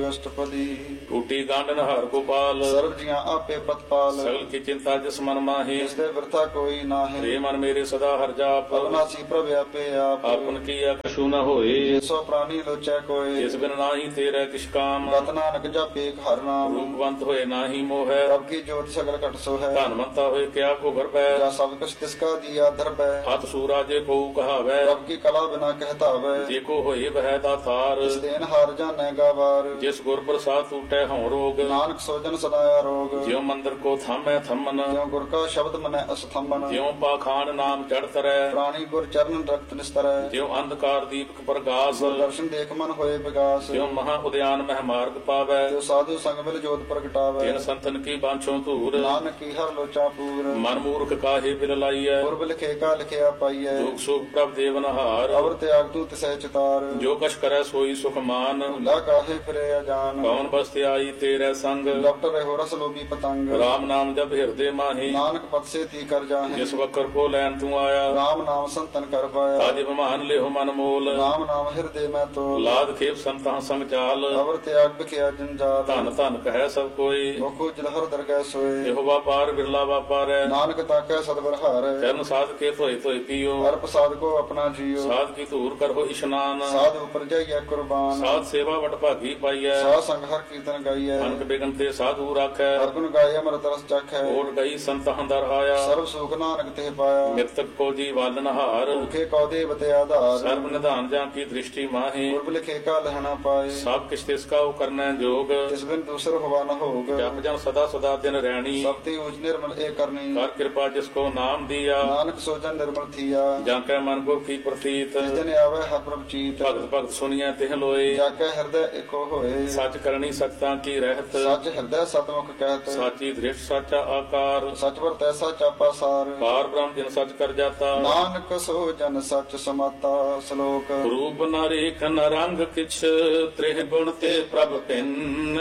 ਅਸ਼ਟਪਦੀ। ਟੂਟੀ ਗਾਂਡਨ ਹਰ ਗੋਪਾਲ, ਸਰਬ ਜੀਆਂ ਆਪੇ ਪ੍ਰਤਪਾਲ। ਸਗਲ ਕੀ ਚਿੰਤਾ ਜਿਸ ਮਨ ਮਾਹੀ, ਜਿਸ ਦੇ ਵਰਤਾ ਕੋਈ ਨਾਹੀਂ। ਰੇ ਮਨ ਮੇਰੇ ਸਦਾ ਹਰ ਜਾਪ, ਅਬਨਾਸੀ ਪ੍ਰਭ ਆਪੇ ਆਪ। ਆਪਨ ਕੀਆ ਕਛੂ ਨ ਹੋਏ, ਸੋ ਪ੍ਰਾਨੀ ਲੋਚੈ ਕੋਇ। ਜਿਸ ਬਿਨ ਨਾਹੀ ਤੇਰੇ ਕਿਛ ਕਾਮ, ਗਤ ਨਾਨਕ ਜਪੇ ਹਰ ਨਾਮ। ਰੂਪਵੰਤ ਹੋਏ ਨਾਹੀ ਮੋਹੈ, ਪ੍ਰਭ ਕੀ ਜੋਤ ਸਗਲ ਘਟ ਸੋ ਹੈ। ਧਨਵੰਤਾ ਹੋਏ ਕਿਆ ਕੋ ਗਰਬੈ, ਜਾ ਸਭ ਕੁਛ ਤਿਸ ਕਾ ਦੀਆ ਧਰਬੈ। ਹੱਥ ਸੂਰਾ ਜੇ ਕੋ ਕਹਾਵੈ, ਪ੍ਰਭ ਕੀ ਕਲਾ ਬਿਨਾ ਕਹਿਤਾਵੈ। ਜੇ ਕੋ ਹੋਏ ਬਹਿ ਦਾਤਾਰ, ਇਸ ਦੇਨ ਹਾਰ ਜਾਣੈ ਗਾਵਾਰ। ਜਿਸ ਗੁਰ ਪ੍ਰਸਾਦ ਟੂਟੈ ਹਉ ਰੋਗ, ਨਾਨਕ ਸੋਜਨ ਸਦਾਇਆ ਰੋਗ। ਜਿਉ ਮੰਦਰ ਕੋ ਥਾਮੈ ਥੰਮਨ, ਜਿਉ ਗੁਰ ਕਾ ਸ਼ਬਦ ਮਨੈ ਅਸਥੰਬਨ। ਜਿਉ ਪਾਖਾਨ ਨਾਮ ਚੜ ਤਰੈ, ਪ੍ਰਾਣੀ ਗੁਰ ਚਰਨ ਰਖਤ ਨਿਸਤਰੈ। ਜਿਉ ਅੰਧਕਾਰ ਦੀਪਕ ਪ੍ਰਗਾਸ, ਦਰਸ਼ਨ ਦੇਖ ਮਨ ਹੋਏ ਵਿਗਾਸ। ਜਿਉ ਮਹਾ ਉਦਿਆਨ ਮਹਿ ਮਾਰਗ ਪਾਵੈ, ਜੋ ਸਾਧੂ ਸੰਗ ਮਿਲ ਜੋਤ ਪ੍ਰਗਟਾਵੈ। ਤਿਨ ਸੰਤਨ ਕੀ ਬਾਂਛੋ ਧੂਰ, ਨਾਨਕ ਕੀ ਹਰ ਲੋਚਾ ਪੂਰ। ਮਨ ਮੂਰਖ ਕਾਹੇ ਬਿਲ ਲਾਈਐ, ਗੁਰਬ ਲਿਖੇ ਕਾ ਲਿਖਿਆ ਪਾਈਐ। ਦੁਖ ਸੁਖ ਪ੍ਰਭ ਦੇਵਨਹਾਰ, ਅਵਰ ਤਿਆਗ ਤੂੰ ਤਿਸੈ ਚਿਤਾਰ। ਜੋ ਕਛ ਕਰੈ ਸੋਈ ਸੁਖ ਮਾਨ, ਭੁਲਾ ਕਾਹੇ ਫਿਰੇ ਅਜਾਨ। ਕੌਣ ਬਸਤਿ ਆਈ ਤੇਰੇ ਸੰਗ, ਡਾਕਟਰ ਰਹਿਓ ਰਸ ਲੋਭੀ ਪਤੰਗ। ਰਾਮ ਨਾਮ ਜਪ ਹਿਰਦੇ ਮਾਹੀ, ਨਾਨਕ ਪਤ ਸੇ ਤੀ ਕਰ ਜਾਹੇ। ਜਿਸ ਵਕਰ ਕੋ ਲੈਣ ਤੂੰ ਆਇਆ, ਰਾਮ ਨਾਮ ਸੰਤਨ ਕਰ ਪਾਇਆ। ਤਾਜੇ ਬਮਾਨ ਲਿਓ ਮਨ ਮੋਲ, ਰਾਮ ਨਾਮ ਹਿਰਦੇ ਮੈਂ ਤੋਲ। ਲਾਦ ਖੇਪ ਸੰਤਾਂ ਸੰਗ ਚਾਲ, ਅਵਰ ਤਿਆਗ ਬਿਖਿਆ ਜੰਜਾਲ। ਧਨ ਧਨ ਕਹੈ ਸਭ ਕੋਈ, ਮੁਖੋ ਜਲਹਰ ਦਰਗਹਿ ਸੋਏ। ਇਹੋ ਵਾਪਾਰ ਬਿਰਲਾ ਵਾਪਾਰੈ, ਨਾਨਕ ਤਾਕੈ ਸਤਿਗੁਰ ਹਾਰੈ। ਚਰਨ ਸਾਧ ਕੇ ਧੋਏ ਧੋਏ ਪੀਓ, ਹਰ ਪ੍ਰਸਾਦ ਕੋ ਆਪਣਾ ਜੀਓ। ਸਾਧ ਕੀ ਧੂਰ ਕਰੋ ਇਸ਼ਨਾਨ, ਸਾਧ ਉਪਰ ਜਾਈਐ ਕੁਰਬਾਨ। ਸਾਧ ਸੇਵਾ ਵਟ ਭਾਗੀ ਪਾਈਐ, ਸਾਧ ਸੰਗ ਹਰ ਕੀਰਤਨ ਗਾਈਐ। ਅਨਕ ਬਿਗਨ ਤੇ ਸਾਧੂ ਰਾਖੈ, ਹਰ ਗੁਣ ਗਾਏ ਅਮਰਤ ਰਸ ਚਖੈ। ਓਟ ਗਈ ਸੰਤਾਂ ਦਰ ਆਇਆ, ਸਰਬ ਸੁਖ ਨਾਨਕ ਤੇ ਪਾਇਆ। ਮਿਰਤਕ ਕੋ ਜੀ ਵਾਲਨ ਹਾਰ, ਭੁਖੇ ਕਉ ਦੇਵ ਤੇ ਆਧਾਰ। ਸਰਬ ਨਿਧਾਨ ਜਾਂ ਕੀ ਦ੍ਰਿਸ਼ਟੀ ਮਾਹੀ, ਗੁਰਬ ਲਿਖੇ ਕਾ ਲਹਣਾ ਪਾਏ। ਸਭ ਕਿਛ ਤਿਸ ਕਾ ਕਰਨੈ ਜੋਗ, ਜਿਸ ਬਿਨ ਦੂਸਰ ਹੋਵਾ ਨ ਹੋਗ। ਜਪ ਜਨ ਸਦਾ ਸਦਾ ਦਿਨ ਰਹਿਣੀ, ਸਭ ਤੇ ਉਜ ਨਿਰਮਲ ਏ ਕਰਨੀ। ਕਰ ਕਿਰਪਾ ਜਿਸ ਕੋ ਨਾਮ ਦੀਆ, ਨਾਨਕ ਸੋਜਨ ਨਿਰਮਲ ਥੀਆ। ਜਾਂ ਕੈ ਮਨ ਗੁਰ ਕੀ ਪ੍ਰਤੀਤ, ਜਿਸ ਦਿਨ ਆਵੇ ਹਰ ਪ੍ਰਭ ਚੀਤ। ਭਗਤ ਭਗਤ ਸੁਨੀਐ ਤਿਹ ਲੋਏ, ਜਾ ਕੇ ਹਿਰਦੈ ਏਕੋ ਹੋਏ। ਸੱਚ ਕਰਨੀ ਸਖਤਾਂ ਕੀ ਰਹਿਤ, ਸੱਚ ਹਿਰਦੈ ਸਤਮੁਖ ਕਹਿਤ। ਸਾਚੀ ਦ੍ਰਿਸ਼ਟ ਸਾਚਾ ਆਕਾਰ, ਸਚ ਵਰਤੈ ਸਚਾ ਪਾਸਾਰ। ਪਾਰ ਬ੍ਰਹਮ ਜਿਨ ਸੱਚ ਕਰ ਜਾਤਾ, ਨਾਨਕ ਸੋ ਜਨ ਸਚ ਸਮਾਤਾ। ਸ਼ਲੋਕ। ਰੂਪ ਨ ਰੇਖ ਨ ਰੰਗ ਕਿਛ, ਤ੍ਰਿਹ ਗੁਣ ਤੇ ਪ੍ਰਭ ਭਿੰਨ।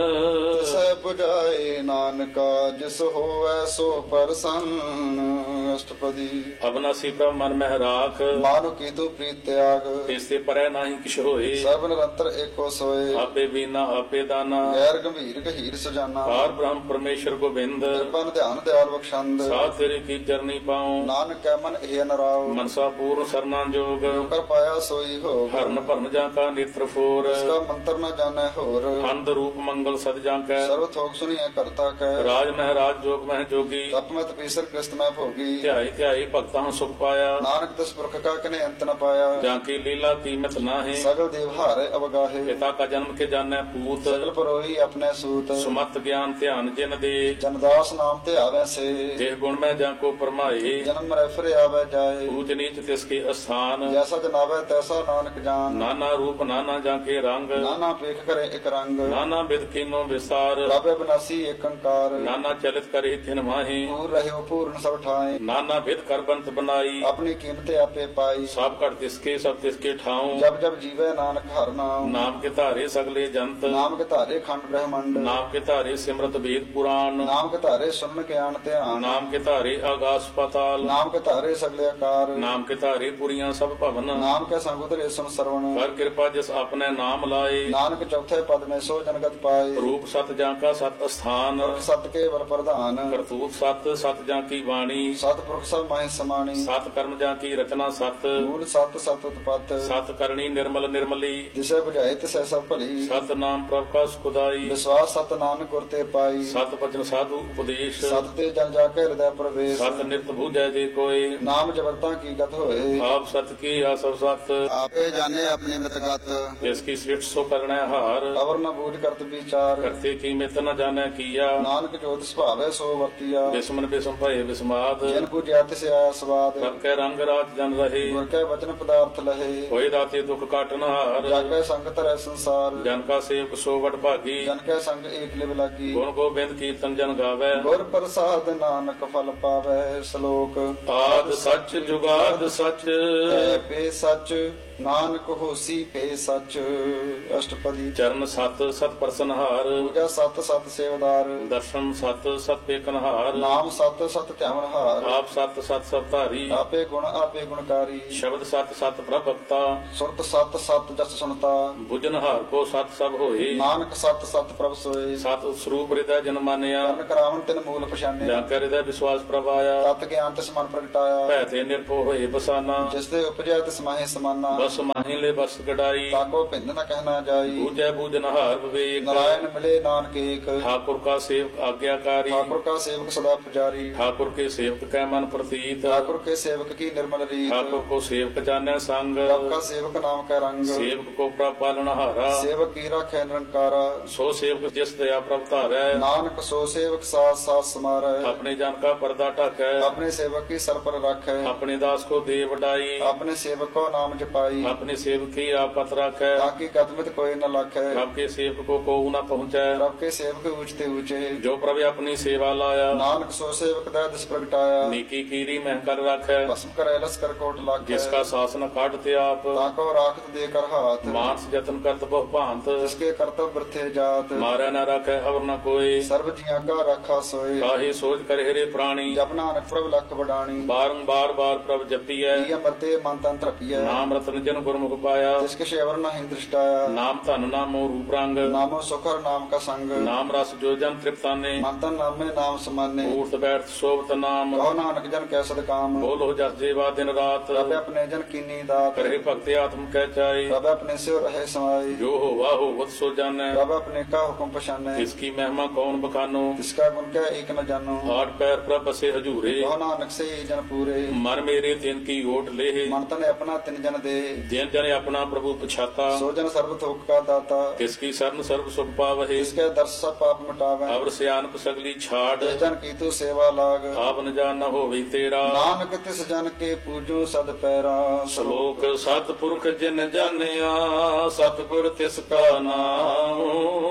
ਤਿਸੈ 부ਝਾਏ ਨਾਨਕਾ, ਜਿਸ ਹੋਵੈ ਸੋ ਪ੍ਰਸੰਨ। ਅਸ਼ਟਪਦੀ। ਅਬਨਾਸੀ ਪ੍ਰਭ ਮਨ ਮਹਿ ਰਾਖ, ਮਾਨੁ ਕੀ ਤੂ ਪ੍ਰੀਤ ਤਿਆਗ। ਤਿਸ ਤੇ ਪਰੈ ਨਾਹੀ ਕਿਛ ਹੋਏ, ਸਰਬ ਨਿਰੰਤਰ ਏਕੋ ਸੋਏ। ਆਪੇ ਬੀਨਾ ਆਪੇ ਦਾਨਾ, ਗੈਰ ਗੰਭੀਰ ਗਹੀਰ ਸੁਜਾਨਾ। ਪਾਰ ਬ੍ਰਹਮ ਪਰਮੇਸ਼ਰ ਗੋਬਿੰਦ, ਕਿਰਪਨ ਧਿਆਨ ਦਿਆਲ ਬਖਸ਼ੰਦ। ਸਾਧ ਤੇਰੇ ਕੀ ਚਰਨੀ ਪਾਉ, ਨਾਨਕ ਕੈ ਮਨ ਇਹ ਨਰਾਉ। ਮਨਸਾ ਪੂਰਨ ਸਰਨਾ ਜੋਗ, ਕਰ ਪਾਇਆ ਸੋਈ ਹੋਗ। ਹਰਨ ਭਰਨ ਜਾਂ ਕਾ ਨੇਤਰ ਫੋਰ, ਇਸਕਾ ਮੰਤਰ ਨ ਜਾਣੈ ਹੋਰ। ਅੰਧ ਰੂਪ ਮੰਗਲ ਸਦ ਜਾਂ ਕੈ, ਸਰਬ ਥੋਕ ਸੁਣੀਐ ਕਰਤਾ ਕੈ। ਰਾਜ ਮਹਿ ਰਾਜ ਜੋਗ ਮਹਿ ਜੋਗੀ, ਤਪਮਤ ਪੀਸਰ ਕ੍ਰਿਸਤ ਮੈਂ ਭੋਗੀ। ਧਿਆਈ ਧਿਆਈ ਭਗਤਾਂ ਸੁਖ ਪਾਇਆ, ਨਾਨਕ ਤਿਸ ਪੁਰਖ ਕਾ ਕਨੇ ਅੰਤ ਨ ਪਾਇਆ। ਜਾਂ ਕੀ ਲੀਲਾ ਕੀਮਤ ਨਾਹੀ, ਸਗਲ ਦੇਵ ਹਾਰੇ ਅਵਗਾਹੇ। ਪਿਤਾ ਕਾ ਜਨਮ ਕੇ ਜਾਣੈ ਪੂਤ, ਸਗਲ ਪਰੋਹੀ ਆਪਣੇ ਸੂਤ। ਸੁਮਤ ਗਿਆਨ ਧਿਆਨ ਜਿਨ ਦੇ, ਜਨਦਾਸ ਨਾਮ ਤੇ ਆਵੈ ਸੇ। ਜਿਹ ਗੁਣ ਮੈਂ ਜਾਂ ਕੋ ਪਰਮਾਏ, ਜਨਮ ਮਰੈ ਫਿਰ ਆਵੈ ਜਾਏ। ਊਚ ਨੀਚ ਤਿਸ ਕੇ ਅਸਥਾਨ, ਜੈਸਾ ਜਨਾਵੈ ਤੈਸਾ ਨਾਨਕ ਜਾਨ। ਨਾਨਾ ਰੂਪ ਨਾਨਾ ਜਾਂ ਕੇ ਰੰਗ, ਨਾਨਾ ਪੇਖ ਕਰੇ ਇਕ ਰੰਗ। ਨਾਨਾ ਬਿਦ ਕੀਨੋ ਵਿਸਾਰ, ਪ੍ਰਭ ਬਿਨਾਸੀ ਏਕ ਅੰਕਾਰ। ਨਾਨਾ ਚਲਿਤ ਕਰੇ ਥਿਨ ਮਾਹੀ, ਪੂਰ ਰਹਿਓ ਪੂਰਨ ਸਭ ਠਾਏ। ਨਾਨਾ ਬਿਦ ਕਰ ਬੰਤ ਬਨਾਈ, ਆਪਣੀ ਕੀਮਤ ਆਪੇ ਪਾਈ। ਸਭ ਘਟ ਤਿਸਕੇ ਸਭ ਤਿਸਕੇ ਠਾਉ, ਜਬ ਜਬ ਜੀਵੈ ਨਾਨਕ ਹਰ ਨਾਮ। ਨਾਮ ਕੇ ਧਾਰੇ ਸਗਲੇ ਜੰਤ, ਨਾਮ ਕੇ ਧਾਰੇ ਖੰਡ ਬ੍ਰਹਮੰਡ। ਨਾਮ ਕੇ ਧਾਰੇ ਸਿਮਰਤ ਵੇਦ ਪੁਰਾਣ, ਨਾਮ ਕੇ ਧਾਰੇ ਸੁਨਨ ਗਿਆਨ ਧਿਆਨ। ਨਾਮ ਕੇ ਧਾਰੇ ਆਗਾਸ ਪਾਤਾਲ, ਨਾਮ ਕੇ ਧਾਰੇ ਸਗਲੇ ਆਕਾਰ। ਨਾਮ ਕੇ ਧਾਰੇ ਪੁਰੀਆਂ ਸਭ ਭਵਨ, ਨਾਮ ਕੇ ਸੰਗ ਉਤਰੇ ਸੁਨ ਸਰਵਣ। ਕਰ ਕਿਰਪਾ ਜਿਸ ਆਪਣੇ ਨਾਮ ਲਾਏ, ਨਾਨਕ ਚੌਥੇ ਪਦ ਮੈਂ ਸੋ ਜਨਗਤ ਪਾਏ। ਰੂਪ ਸਤ ਜਾਂ ਕਾ ਸਤ ਅਸਥਾਨ, ਸਤ ਕੇਵਲ ਪ੍ਰਧਾਨ। ਕਰਤੂਤ ਸਤ ਸਤ ਜਾਂ ਕੀ ਬਾਣੀ, ਸਤਿਪੁਰਖ ਸਭ ਮਾਹਿ ਸਮਾਣੀ। ਸਤ ਕਰਮ ਜਾਂ ਕੀ ਰਚਨਾ ਸਤ, ਮੂਲ ਸਤ ਸਤ ਉਤਪਤ। ਸਤ ਕਰਨੀ ਨਿਰਮਲ ਨਿਰਮਲੀ, ਜਿਸੇ ਬੁਝਾਏ ਤਿਸੈ ਸਭ ਭਲੀ। ਸਤ ਨਾਮ ਪ੍ਰਭ ਕਾ ਸੁਖਦਾਈ, ਵਿਸ਼ਵਾਸ ਸਤ ਨਾਨਕ ਗੁਰ ਤੇ ਪਾਈ। ਸਤ ਬਚਨ ਸਾਧੂ ਉਪਦੇਸ਼, ਸਤ ਤੇ ਜਨ ਜਾ ਕੇ ਹਿਰਦੈ ਪ੍ਰਵੇਸ਼। ਸਤ ਨਿਰਤ ਬੂਝੈ ਜੇ ਕੋਏ, ਨਾਮ ਜਬਰਤਾ ਕੀ ਗਤ ਹੋਏ। ਆਪ ਸਤ ਕੀ ਆ ਸਭ ਸਤ, ਆਪੇ ਜਾਣੇ ਆਪਣੀ ਮਿਤਗਤ। ਜਿਸ ਕੀ ਸ੍ਰਿਸ਼ਟ ਸੋ ਕਰਣੈ ਹਾਰ, ਅਵਰ ਨ ਬੂਝ ਕਰਤ ਵਿਚਾਰ। ਕਰਤੇ ਕੀ ਮਿਤ ਨ ਜਾਣੈ ਕੀਆ, ਨਾਨਕ ਜੋਤ ਸੁਭਾਵੈ ਸੋ ਵਰਤੀਆ। ਬਿਸਮਨ ਬਿਸਮ ਭਏ ਬਿਸਮਾਦ, ਜਿਨ ਪੂਜਿਆ ਤਿਸ ਆਇਆ ਸਵਾਦ। ਸਭ ਕੈ ਰੰਗ ਰਾਤ ਜਨ ਰਹੇ, ਗੁਰ ਕੈ ਵਚਨ ਪਦਾਰਥ ਲਹੇ। ਹੋਏ ਦਾਤੇ ਦੁਖ ਕਾਟਨ ਹਾਰ, ਜਗ ਕੈ ਸੰਗ ਧਰੈ ਸੰਸਾਰ। ਜਨ ਕਾ ਸੇਵਕ ਸੋ ਵਡ ਭਾਗੀ, ਜਨ ਕੈ ਸੰਗ ਏਕ ਲਿਵ ਲਾਗੀ। ਗੁਣ ਗੋਬਿੰਦ ਕੀਰਤਨ ਜਨ ਗਾਵੈ, ਗੁਰ ਪ੍ਰਸਾਦ ਨਾਨਕ ਫਲ ਪਾਵੈ। ਸ਼ਲੋਕ। ਆਦ ਸੱਚ ਜੁਗਾਦ ਸੱਚ, ਐ ਪੇ ਸੱਚ ਨਾਨਕ ਹੋਸੀ ਭੇ ਸਚ। ਅਸ਼ਟਪਦੀ। ਚਰਨ ਸਤ ਸਤ ਪ੍ਰਸਨਹਾਰ, ਪੂਜਾ ਸਤ ਸਤ ਸੇਵਦਾਰ। ਦਰਸ਼ਨ ਸਤ ਸਤ ਪੇਕਨਹਾਰ, ਨਾਮ ਸਤ ਸਤ ਧਿਆਵਨਹਾਰ। ਆਪ ਸਤ ਸਤ ਸਭ ਧਾਰੀ, ਆਪੇ ਗੁਣ ਆਪੇ ਗੁਣਕਾਰੀ। ਸ਼ਬਦ ਸਤ ਸਤ ਪ੍ਰਭਕਤਾ, ਸੁਰਤ ਸਤ ਸਤ ਜਸ ਸੁਣਤਾ। ਬੁਝਨਹਾਰ ਕੋ ਸਤ ਸਭ ਹੋਏ, ਨਾਨਕ ਸਤ ਸਤ ਪ੍ਰਭ ਸੋਏ। ਸਤ ਸਰੂਪ ਹਿਰਦੈ ਜਨ ਮਾਨਿਆ, ਕਰਨ ਕਰਾਵਨ ਤਿਨ ਮੂਲ ਪਛਾਨਿਆ। ਜਾਂ ਕਰ ਹਿਰਦੈ ਵਿਸ਼ਵਾਸ ਪ੍ਰਭ ਆਇਆ, ਤਤ ਗਿਆਨ ਤਿਸ ਮਨ ਪ੍ਰਗਟਾਇਆ। ਭੈ ਤੇ ਨਿਰਭਉ ਹੋਏ ਬਸਾਨਾ, ਜਿਸ ਦੇ ਉਪਜਿਆ ਤਿਸ ਮਾਹੇ ਸਮਾਨਾ। ਬਸ ਮਾਹੀ ਲੈ ਬਸ ਗੜਾਈ, ਤਾਕੋ ਭਿੰਨ ਨ ਕਹਿਣਾ ਜਾਈ। ਬੂਝੈ ਬੂਝਨਹਾਰ ਵਿਵੇਕ, ਨਾਰਾਇਣ ਮਿਲੇ ਨਾਨਕ ਏਕ। ਠਾकुर का सेवक आज्ञाकारी, ठाकुर का सेवक सदा पुजारी। ठाकुर के सेवक कै मन प्रतीत, ठाकुर के सेवक की निर्मल रीत। ठाकुर को सेवक जाने संग, प्रभ का सेवक नाम का रंग। सेवक को प्रभ पालनहारा, सेवक की राखै निरंकारा। सो सेवक जिस दया प्रभ धारै, नानक सो सेवक साथ साथ समारै। अपने जन का पर्दा ढकै, अपने सेवक की सर पर रखै। अपने दास को दे वडाई, अपने सेवक को नाम जपाई। अपने सेवक की आपत रखै, ताकि कदमत कोई न लाखै। प्रभ के सेवक को न पहुँचै, प्रभ के सेवक ऊंचते ऊंचे। जो प्रभ अपनी सेवा लाया, नानक सो सेवक दै दिस प्रगटाया। नीकी कीरी मह कर रखै, भस्म करे लस कर कोट लाखै। जिसका शासन काटते आप, ताको राखत देकर हाथ। मानस जतन करत बहु भांत, जिसके कर्तव्य वृथे जात। मारै न रखै अवर न कोई, सर्व जिया का राखा सोए। काहे सोच कर हेरे प्राणी, जप नानक प्रभ लख बडाणी। बारंबार बार प्रभ जपियै, प्रिय मरते मन तन तृपिय। नाम रतन जन गुरमुख पाया, जिसके शेवर नहीं दृष्टाया। नाम धन नामो रूप रंग, नामो सुखर नाम का संग। नाम रस जो जन तृप्ताने, मन तन नामे नाम समाने। ऊर्त बैठ शोभत नाम, कहो नानक जन कैसद काम। बोलो जस जेवा दिन रात, रब अपने जन कीनी दात। करे भक्ति आत्म कह चाहे, रब अपने से रहे समाई। जो होवा होवत सो जानै, रब अपने का हुक्म पछाने। इसकी महिमा कौन बखानो, जिसका गुण क्या एक न जानो। आठ पैर प्रभ बसे हजूरे, कहो नानक से ही जन पूरे। मन मेरे तिन की ओट ले, मन तन अपना तिन जन दे। जिन जन अपना प्रभु पछाता, सो जन सर्व थोक का दाता। तिसकी शरण सर्व सुख पावहे, इसके दर्श सब पाप मिटावे। अवर सियानप सगली छाड़, जिस जन की तू सेवा लाग। आप न जान न होवे तेरा, नानक तिस जन के पूजो सद पैरा। श्लोक सतपुरख जिन जानिया, सतगुर तिसका नाम,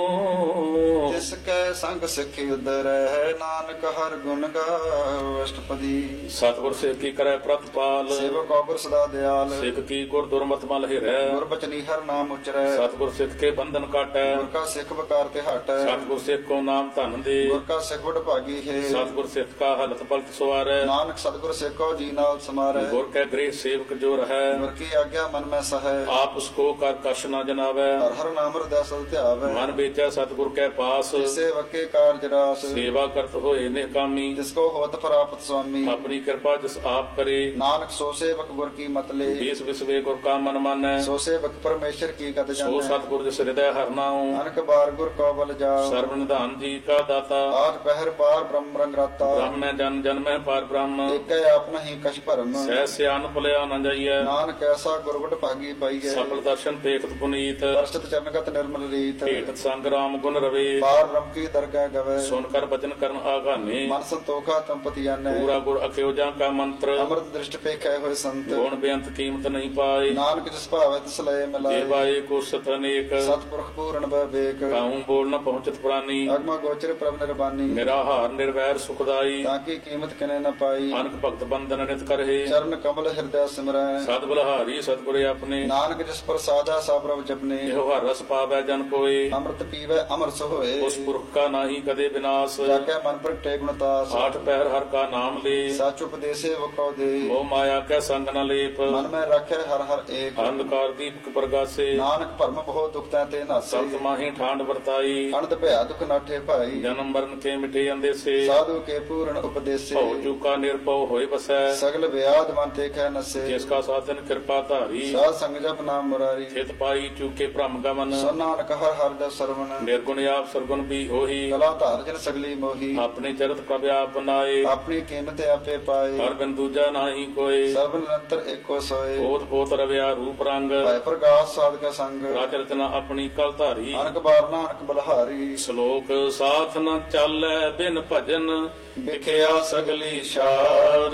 जिसके संग सिखि उदरै। नानक हर गुण गाओ। अष्टपदी। सतगुर सिख की करे प्रतिपाल, सेवक गुर सदा दयाल। सिख की गुर दुर्मत मल हिरै, गुर बचनी हर नाम उचरै। सतगुर सिख के बंधन काटै, गुर का सिख बकार ते हटै। सतगुर सिख को नाम धन दे, गुर का सिख बड़ भागी है। सतगुर सिख का हलत पलत सवारै, नानक सतगुर सिख को जी नाल समारै। गुर के गृह सेवक जो रहै, गुर की आज्ञा मन में सहै। आप उसको कर कश न जनावै, हर हर नाम हृदय सद ध्यावै। मन बेचै सतगुर के पास, सेवक के कारज रास। सेवा करत होए निकामी, जिसको होत प्राप्त स्वामी। अपनी कृपा जिस आप करे, नानक सो सेवक गुर की मत ले। बीस विसवे गुर का मन मानै, सो सेवक परमेश्वर की गत सो जानै। सतगुर जिस हृदय हर नाऊं, नानक बार गुर को बल जाओ। सर्व निधान जी का दाता, आज पहर पार ब्रह्म रंग राता। ब्रह्म में जन जन में पार ब्रह्म, एक अपना ही कछ भरम। सह सियान भुलिया न जाइए, नानक ऐसा गुरबट भागी पाइए। सफल दर्शन पेखत पुनीत, वर्षित चरणगत निर्मल रीत। भेटत संग राम गुण रवे, पार ब्रह्म की दरगाह गवे। सुनकर वचन करन आगाने, मन संतोखा तंपति जाने। पूरा गुर अख्योजा का मंत्र, अमृत दृष्ट पे कहे हुए संत। गुण बेअंत कीमत नहीं पाए, नानक जिस भावे तिस लय मिलाए। देवाए को सत अनेक, सतपुरख पूर्ण विवेक। काहूं बोल न पहुंचत प्राणी, अगम गोचर प्रभ निर्बानी। निराहार निर्वैर सुखदाई, ताकि कीमत किने न पाई। अनक भक्त बंधन नित करहे, चरण कमल हृदय सिमरै। सद बलहारी सतगुर अपने, नानक जिस पर साधा सा प्रभ जपने। एहो हर रस पावै जन कोय, अमृत पीवै अमर सोए। उस पुरख का नाही कदे विनाश, जाके मन पर टे गुणतास। आठ पैर हर का नाम ले, सच उपदेशे वो कहो दे। मोह माया के संग न लेप, मन में रखे हर हर एक। अंधकार दीपक प्रगासे, नानक भरम बहुत दुखता ते नासे। सत माही ठांड वर्ताई, अनंत भया दुख नाठे भाई। जन्म मरण के मिटे अंदेसे, साधु के पूर्ण उपदेशे। भव चूका निर्भव होय बसै, सगल व्याध मन ते कह नसे। जिसका साधन कृपा धारी, साध संग जप नाम मुरारी। चित पाई चूके भ्रम गमन, सो नानक हर हर जप सरवण। निर्गुण आप सरगुण भी होही, कला धार जन सगली मोही। अपने चरित प्रभ आप बनाए, अपनी कीमत आपे पाए। हर बिन दूजा नाही कोय, सर्व निरंतर एको सोए। पोत पोत रव्या रूप रंग, भय प्रकाश साध का संग। राज रचना अपनी कल धारी, अनक बार नानक बलहारी। श्लोक साथ न चालै बिन भजन, विख्या सगली शार,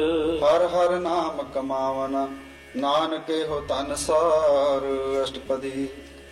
हर हर नाम कमावन। नानक हो तन सार। अष्टपदी।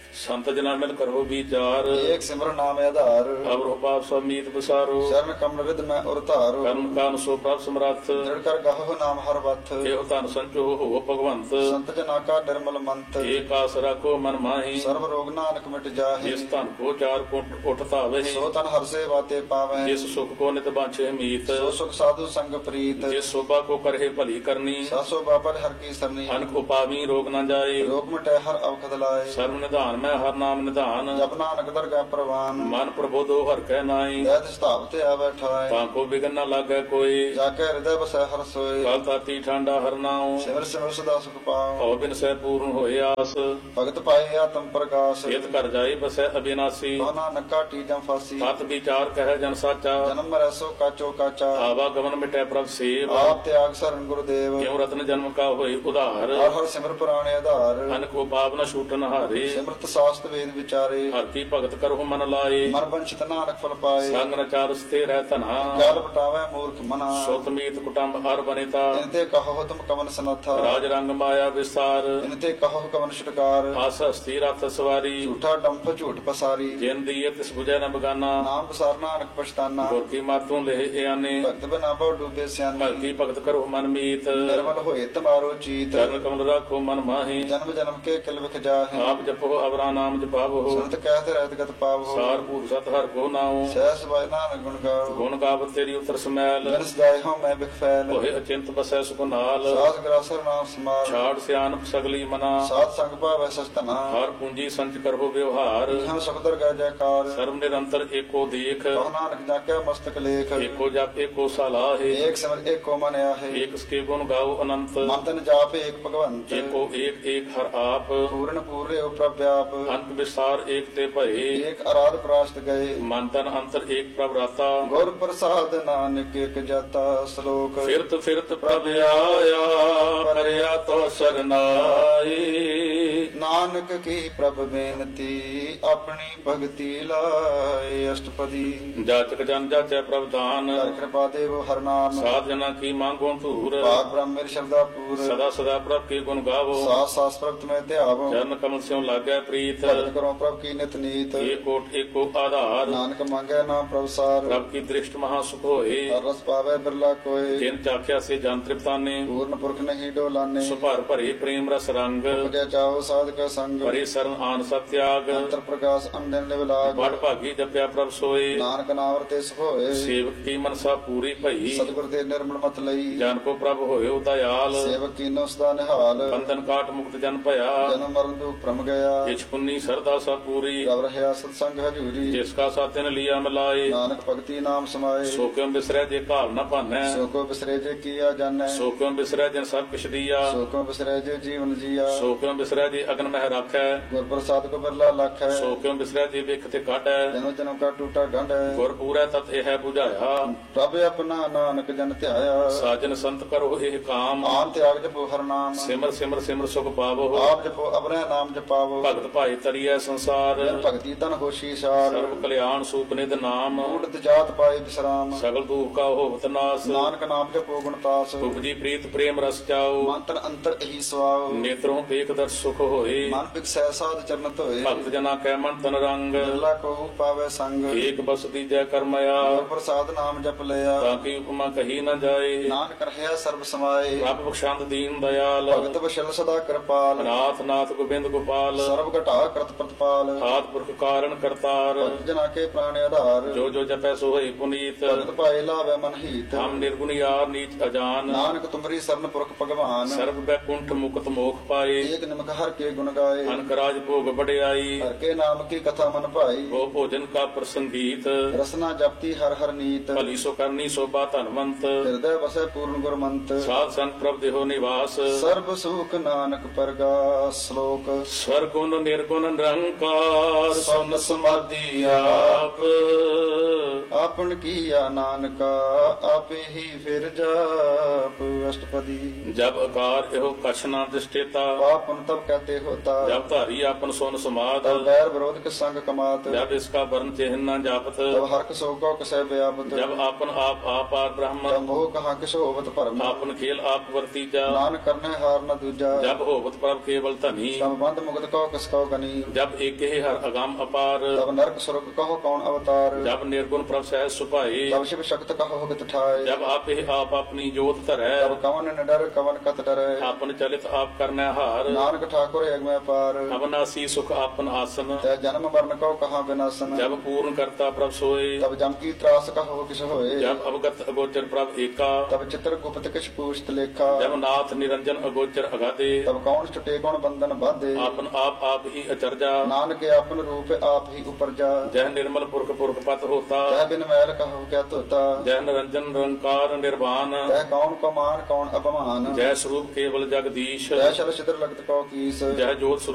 ਸੰਤ ਜਨਾ ਮਿਲ ਕਰੋ ਵਿਚਾਰ ਏਕ ਸਿਮਰਨ ਨਾਮ ਆਧਾਰ ਅਵਰੋ ਪਾਪ ਸਭ ਮੀਤ ਬਸਾਰੋ ਚਰਨ ਕਮਲ ਰਿਦ ਮੈਂ ਉਰ ਧਾਰੋ ਕਰਮ ਕਾਨ ਸੋ ਪ੍ਰਭ ਸਮਰੱਥ ਦ੍ਰਿੜ ਕਰ ਗਾਹੋ ਨਾਮ ਹਰ ਵਥ ਇਹੋ ਧਨ ਸੰਚੋ ਹੋ ਭਗਵੰਤ ਸੰਤ ਜਨਾ ਕਾ ਨਿਰਮਲ ਮੰਤ ਏਕ ਆਸ ਰਾਖੋ ਮਨ ਮਾਹੀ ਸਰਬ ਰੋਗ ਨਾਨਕ ਮਿਟ ਜਾਹੇ ਜਿਸ ਧਨ ਕੋ ਚਾਰ ਕੋਟ ਉਠ ਧਾਵੇ ਸੋ ਤਨ ਹਰ ਸੇ ਬਾਤੇ ਪਾਵੈ ਜਿਸ ਸੁਖ ਕੋ ਨਿਤ ਬਾਂਛੇ ਮੀਤ ਸੋ ਸੁਖ ਸਾਧੂ ਸੰਗ ਪ੍ਰੀਤ ਜਿਸ ਸੋਭਾ ਕੋ ਕਰਹਿ ਭਲੀ ਕਰਨੀ ਸਾਸੋ ਬਾਬਰ ਹਰ ਕੀ ਸਰਨੀ ਅਨਕ ਉਪਾਵੀ ਰੋਗ ਨਾ ਜਾਏ ਰੋਗ ਮਿਟੈ ਹਰ ਅਵਖਦ ਲਾਏ ਸਰਬ ਨਿਧਾਨ ਮੈਂ ਹਰ ਨਾਮ ਨਿਧਾਨ ਜਪ ਨਾਨਕ ਦਰਗਾਹ ਪ੍ਰਵਾਨ ਮਨ ਪ੍ਰਬੋਧੋ ਹਰ ਕਹਿ ਨਾਈ ਦੈਤ ਸਤਾਵ ਤੇ ਆ ਬੈਠਾਏ ਤਾਂ ਕੋ ਬਿਗਨ ਨਾ ਲਾਗੈ ਕੋਈ ਜਾ ਕੇ ਹਿਰਦੈ ਬਸੈ ਹਰ ਸੋਏ ਕਲ ਤਾਤੀ ਠਾਂਡਾ ਹਰ ਨਾਉ ਸਿਮਰ ਸਿਮਰ ਸਦਾ ਸੁਖ ਪਾਉ ਭਉ ਬਿਨ ਸਹਿ ਪੂਰਨ ਹੋਏ ਆਸ ਭਗਤ ਪਾਏ ਆਤਮ ਪ੍ਰਕਾਸ਼ ਇਤ ਕਰ ਜਾਏ ਬਸੈ ਅਬਿਨਾਸੀ ਸੋਨਾ ਨੱਕਾ ਟੀਜਮ ਫਾਸੀ ਤਤ ਵਿਚਾਰ ਕਹਿ ਜਨ ਸਾਚਾ ਜਨਮ ਮਰੈ ਸੋ ਕਾਚੋ ਕਾਚਾ ਆਵਾ ਗਮਨ ਮਿਟੈ ਪ੍ਰਭ ਸੇਵ ਆਪ ਤਿਆਗ ਸਰਨ ਗੁਰਦੇਵ ਕਿਉ ਰਤਨ ਜਨਮ ਕਾ ਹੋਏ ਉਧਾਰ ਹਰ ਹਰ ਸਿਮਰ ਪੁਰਾਣੇ ਆਧਾਰ ਅਨ ਕੋ ਪਾਪ ਨ ਛੂਟਨ ਹਾਰੇ ਸਿਮਰਤ ਸਾਸਤ ਵੇਦ ਵਿਚਾਰੇ ਹਰ ਕੀ ਭਗਤ ਕਰਹੁ ਮਨ ਲਾਏ ਮਨ ਬੰਚਿਤ ਨਾਨਕ ਫਲ ਪਾਏ ਸੰਗ ਨ ਚਾਰ ਸਤੇ ਰਹਿ ਧਨਾ ਕਾਲ ਬਟਾਵੇ ਮੂਰਖ ਮਨਾ ਸੁਤ ਮੀਤ ਕੁਟੰਬ ਹਰ ਬਨੇਤਾ ਇਨ ਤੇ ਕਹੋ ਤੁਮ ਕਵਨ ਸਨਥਾ ਰਾਜ ਰੰਗ ਮਾਇਆ ਵਿਸਾਰ ਇਨ ਤੇ ਕਹੋ ਕਵਨ ਛਟਕਾਰ ਆਸ ਹਸਤੀ ਰਥ ਸਵਾਰੀ ਝੂਠਾ ਡੰਫ ਝੂਠ ਪਸਾਰੀ ਜਿਨ ਦੀਏ ਤਿਸ ਬੁਝੈ ਨ ਬਗਾਨਾ ਨਾਮ ਪਸਾਰ ਨਾਨਕ ਪਛਤਾਨਾ ਗੁਰ ਕੀ ਮਾਤੋਂ ਲਹਿ ਆਨੇ ਭਗਤ ਬਨਾ ਬਹੁ ਡੂਬੇ ਸਿਆਨੇ ਭਗਤੀ ਭਗਤ ਕਰੋ ਮਨ ਮੀਤ ਨਿਰਮਲ ਹੋਏ ਤਮਾਰੋ ਚੀਤ ਚਰਨ ਕਮਲ ਰਾਖੋ ਮਨ ਮਾਹੀ ਜਨਮ ਜਨਮ ਕੇ ਕਿਲ ਵਿਖ ਜਾਹੇ ਆਪ ਜਪੋ ਅਵਰਾ ਨਾਮ ਜਪਾਵੋ ਸੰਤ ਕਹਿਤ ਰਹਿਤ ਗਤ ਪਾਵੋ ਸਾਰ ਭੂਤ ਸਤ ਹਰ ਕੋ ਨਾਉ ਸਹਿਸ ਬਾਇ ਨਾਨਕ ਗੁਣ ਗਾਓ ਗੁਣ ਗਾਵਤ ਤੇਰੀ ਉਤਰ ਸਮੈਲ ਬਿਨ ਸਦਾਇ ਹਉ ਮੈਂ ਬਿਖ ਫੈਲ ਹੋਏ ਅਚਿੰਤ ਬਸੈ ਸੁਖ ਨਾਲ ਸਾਧ ਗ੍ਰਾਸਰ ਨਾਮ ਸਮਾਰ ਛਾੜ ਸਿਆਨਪ ਸਗਲੀ ਮਨਾ ਸਾਧ ਸੰਗ ਭਾਵੈ ਸਸਤਨਾ ਹਰ ਪੂੰਜੀ ਸੰਚ ਕਰੋ ਵਿਵਹਾਰ ਹਮ ਸੁਖਦਰ ਗੈ ਜੈਕਾਰ ਸਰਬ ਨਿਰੰਤਰ ਏਕੋ ਦੇਖ ਕਹੋ ਨਾਨਕ ਜਾਕਿਆ ਮਸਤਕ ਲੇਖ ਏਕੋ ਜਪ ਏਕੋ ਸਲਾਹੇ ਏਕ ਸਿਮਰ ਏਕੋ ਮਨ ਆਹੇ ਏਕ ਸਕੇ ਗੁਣ ਗਾਓ ਅਨੰਤ ਮੰਤਨ ਜਾਪ ਏਕ ਭਗਵੰਤ ਏਕੋ ਏਕ ਏਕ ਹਰ ਆਪ ਪੂਰਨ ਪੂਰੇ ਉਪਰ ਵਿਆਪ ਅੰਤ ਵਿਸਾਰ ਏਕ ਤੇ ਭਏ ਏਕ ਅਰਾਧ ਪ੍ਰਾਸ਼ਤ ਗਏ ਮਨ ਤਨ ਅੰਤਰ ਏਕ ਪ੍ਰਭ ਰਾਤਾ ਗੁਰ ਪ੍ਰਸਾਦ ਨਾਨਕ ਏਕ ਜਾਤਾ ਸ਼ਲੋਕ ਫਿਰਤ ਫਿਰਤ ਪ੍ਰਭ ਆਇਆ ਪਰਿਆ ਤੋ ਸਰਨਾਈ ਨਾਨਕ ਕੀ ਪ੍ਰਭ ਬੇਨਤੀ ਆਪਣੀ ਭਗਤੀ ਲਾਏ ਅਸ਼ਟਪਦੀ ਜਾਚਕ ਜਨ ਜਾਚੈ ਪ੍ਰਭ ਦਾਨ ਹਰ ਕਿਰਪਾ ਦੇਵ ਹਰ ਨਾਮ ਸਾਧ ਜਨਾ ਕੀ ਮੰਗੋ ਧੂਰ ਭਾਗ ਬ੍ਰਹਮ ਮੇਰੀ ਸ਼ਰਧਾ ਪੂਰ ਸਦਾ ਸਦਾ ਪ੍ਰਭ ਕੀ ਗੁਣ ਗਾਵੋ ਸਾਸ ਸਾਸ ਪ੍ਰਭਤ ਮੈਂ ਧਿਆਵੋ ਚਰਨ ਕਮਲ ਸਿਉ ਲਾਗੈ ਪ੍ਰੀਤ ਭਗਤ ਕਰੋ ਪ੍ਰਭ ਕੀ ਨਿਤ ਨੀਤ ਏਕੋਟ ਏਕੋ ਆਧਾਰ ਨਾਨਕ ਮੰਗੈ ਨਾਮ ਪ੍ਰਭ ਸਾਰ ਪ੍ਰਭ ਕੀ ਦ੍ਰਿਸ਼ਟ ਮਹਾ ਸੁਖ ਹੋਏ ਹਰ ਰਸ ਪਾਵੇ ਬਿਰਲਾ ਕੋਏ ਜਿਨ ਚਾਖਿਆ ਸੇ ਜਨ ਤ੍ਰਿਪਤਾਨੇ ਪੂਰਨ ਪੁਰਖ ਨਹੀਂ ਡੋਲਾਨੇ ਸੁਭਰ ਭਰੇ ਪ੍ਰੇਮ ਰਸ ਰੰਗ ਉਪਜੈ ਚਾਓ ਸਾਧਕ ਸੰਗ ਭਰੇ ਸਰਨ ਆਨ ਸਤਿਆਗ ਅੰਤਰ ਪ੍ਰਕਾਸ਼ ਅੰਦਨ ਨਿਵਲਾਗ ਬੜ ਭਾਗੀ ਜਪਿਆ ਪ੍ਰਭ ਸੋਏ ਨਾਨਕ ਨਾਮ ਵਰਤੇ ਸੁਖ ਹੋਏ ਸੇਵਕ ਕੀ ਮਨਸਾ ਪੂਰੀ ਭਈ ਸਤਿਗੁਰ ਦੇ ਨਿਰਮਲ ਮਤ ਲਈ ਜਨ ਕੋ ਪ੍ਰਭ ਹੋਇਓ ਦਇਆਲ ਸੇਵਕ ਕੀਨੋ ਸਦਾ ਨਿਹਾਲ ਬੰਧਨ ਕਾਟ ਮੁਕਤ ਜਨ ਭਇਆ ਜਨਮ ਮਰਨ ਦੁਖ ਭ੍ਰਮ ਗਿਆ ਜਿਛ ਪੁੰਨੀ ਸਰਦਾ ਸਭ ਪੂਰੀ ਰਵ ਰਹਿਆ ਸਤ ਸੰਗ ਹਜੂਰੀ ਜਿਸ ਕਾ ਸਾਥਨ ਲਿਆ ਮਿਲਾਏ ਨਾਨਕ ਭਗਤੀ ਨਾਮ ਸਮਾਏ ਸੋ ਕਿਉ ਬਿਸਰੈ ਜੇ ਘਾਲ ਨ ਭਾਨੈ ਸੋ ਕੋ ਬਿਸਰੇ ਜੇ ਕੀਆ ਜਾਣੈ ਸੋ ਕਿਉ ਬਿਸਰੈ ਜਿਨ ਸਭ ਕਿਛ ਦੀਆ ਸੋ ਕੋ ਬਿਸਰੇ ਜੇ ਜੀਵਨ ਜੀਆ ਸੋ ਕਿਉ ਬਿਸਰੈ ਜੇ ਅਗਨ ਮਹਿ ਰਾਖੈ ਗੁਰ ਪ੍ਰਸਾਦ ਕੋ ਬਿਰਲਾ ਲਖ ਹੈ ਸੋ ਕਿਉ ਬਿਸਰੈ ਜੇ ਵੇਖ ਤੇ ਕਾਟੈ ਜਨਮ ਜਨਮ ਕਾ ਟੂਟਾ ਗੰਢ ਹੈ ਗੁਰ ਪੂਰੈ ਤਤ ਇਹ 부ਝਾਇਆ ਪ੍ਰਭ ਆਪਣਾ ਨਾਨਕ ਜਨ ਧਿਆਇਆ ਸਾਜਨ ਸੰਤ ਕਰੋ ਇਹ ਕਾਮ ਆਨ ਤਿਆਗ ਜਪੋ ਹਰ ਨਾਮ ਸਿਮਰ ਸਿਮਰ ਸਿਮਰ ਸੁਖ ਪਾਵੋ ਆਪ ਜਪੋ ਅਬਰੈ ਨਾਮ ਜਪਾਵੋ ਭਗਤ ਭਾਈ ਤਰੀਐ ਸੰਸਾਰ ਜਨ ਭਗਤੀ ਤਨ ਹੋਸ਼ੀ ਸਾਰ ਸਰਬ ਕਲਿਆਣ ਸੂਪ ਨਿਧ ਨਾਮ ਊੜਤ ਜਾਤ ਪਾਏ ਵਿਸਰਾਮ ਸਗਲ ਦੁਖ ਕਾ ਹੋਵਤ ਨਾਸ ਨਾਨਕ ਨਾਮ ਜਪੋ ਗੁਣ ਤਾਸ ਉਪਜੀ ਪ੍ਰੀਤ ਪ੍ਰੇਮ ਰਸ ਚਾਓ ਮੰਤਰ ਅੰਤਰ ਇਹੀ ਸਵਾਉ ਨੇਤਰੋਂ ਵੇਖ ਦਰ ਸੁਖ ਹੋਏ ਮਨ ਬਿਕਸੈ ਸਾਧ ਚਰਨਤ ਹੋਏ ਭਗਤ ਜਨਾ ਕੈ ਮਨ ਤਨ ਰੰਗ ਬਿਰਲਾ ਕੋ ਪਾਵੇ ਸੰਗ ਏਕ ਬਸ ਦੀਜੈ ਕਰਮਇਆ ਗੁਰ ਪ੍ਰਸਾਦ ਨਾਮ ਜਪ ਲਿਆ ਤਾਂ ਕੀ ਉਪਮਾ ਕਹੀ ਨ ਜਾਏ ਨਾਨਕ ਰਹਿਆ ਸਰਬ ਸਮਾਏ ਰੱਬ ਬਖਸ਼ੰਦ ਦੀਨ ਦਇਆਲ ਭਗਤ ਵਸ਼ਲ ਸਦਾ ਕਿਰਪਾਲ ਨਾਥ ਨਾਥ ਗੋਬਿੰਦ ਗੋਪਾਲ ਸਰਬ ਘਟਾ ਕਰਤ ਪ੍ਰਤਪਾਲ ਆਦ ਪੁਰਖ ਕਾਰਨ ਕਰਤਾਰ ਭਗਤ ਜਨਾ ਕੇ ਪ੍ਰਾਣ ਆਧਾਰ ਜੋ ਜੋ ਜਪੈ ਸੋ ਹੋਈ ਪੁਨੀਤ ਭਗਤ ਪਾਏ ਲਾਵੇ ਮਨ ਹੀਤ ਹਮ ਨਿਰਗੁਣ ਯਾਰ ਨੀਚ ਅਜਾਨ ਨਾਨਕ ਤੁਮਰੀ ਸਰਨ ਪੁਰਖ ਭਗਵਾਨ ਸਰਬ ਬੈਕੁੰਠ ਮੁਕਤ ਮੋਖ ਪਾਏ ਏਕ ਨਿਮਕ ਹਰ ਕੇ ਗੁਣ ਗਾਏ ਅਨਕ ਰਾਜ ਭੋਗ ਵਡਿਆਈ ਹਰ ਕੇ ਨਾਮ ਕੀ ਕਥਾ ਮਨ ਭਾਈ ਉਹ ਭੋਜਨ ਕਾ ਪ੍ਰਸੰਗੀਤ ਰਸਨਾ ਜਪਤੀ ਹਰ ਹਰ ਨੀਤ ਭਲੀ ਸੋ ਕਰਨੀ ਸੋਭਾ ਧਨਵੰਤ ਹਿਰਦੈ ਵਸੈ ਪੂਰਨ ਗੁਰਮੰਤ ਸਾਧ ਸੰਗ ਪ੍ਰਭ ਦੇਹੋ ਨਿਵਾਸ ਸਰਬ ਸੁਖ ਨਾਨਕ ਪਰਗਾਸ ਸ਼ਲੋਕ ਸਰਗੁਣ ਨਿਰਗੁਣ ਨਿਰੰਕਾਰ ਸੁਨ ਸਮਾਧੀ ਆਪ ਆਪਨ ਕੀਆ ਨਾਨਕਾ ਆਪੇ ਹੀ ਫਿਰ ਜਾਪ ਅਸ਼ਟਪਦੀ ਜਬ ਅਕਾਰ ਇਹੋ ਕਛ ਨਾ ਦਿਸ਼ਟੇਤਾ ਪਾਪਨ ਤਬ ਕਹਤੇ ते होता जब धारी आपन सुन समात तब बैर विरोध के संग कमात जब इसका वर्ण चिन्ह न जापत तब हर्क सोगो कसै व्यापत जब आपन आप आपार ब्रह्म तब मोह कहा किसो होवत भरम आपन खेल आप वर्तीजा नान करने हार न दूजा जब होवत प्रभ केवल धनी तब बंद मुगत कहो किसको गनी जब एक ही हर अगम अपार तब नरक सुरग कहो कौन अवतार जब निर्गुण प्रभ सहज सुभाए तब शिव शक्त कहो होगत ठाए जब आप ही आप अपनी जोत धरै तब कवन न डर कवन कत डरै आपन चलित आप करने हार नानक ठाकुर एक में पार अवनासी सुख आपन आसन तै जन्म मरण को कहा विनाशन जब पूर्ण करता प्रभ सोए तब जम की त्रास कहो किस होए जब अवगत अगोचर प्रभ एका तब चित्र गुप्त किछ पूछत लेखा जब नाथ निरंजन अगोचर अगाधे तब कौन छुटे कौन बंधन बाधे आपन आप ही अचरजा नानक अपन रूप आप ही ऊपर जा जय निर्मल पुरख पुरख पत होता तै बिन मैल कहो क्या तोता जय निरंजन निरंकार निर्वाण तै कौन को मान कौन अपमान जय स्वरूप केवल जगदीश तै शल छिद्र लगत को कीस जय जोत